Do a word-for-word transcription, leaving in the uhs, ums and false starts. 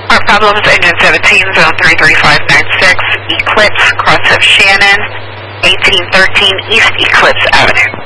Car problems, engine seventeen, zone three three five nine six, Eclipse, cross of Shannon, eighteen thirteen East Eclipse Avenue.